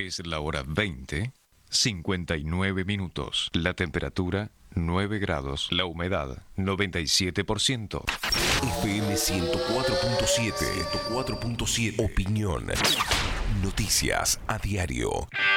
Es la hora 20:59. La temperatura 9 grados. La humedad 97%. FM 104.7. Opinión. Noticias a diario.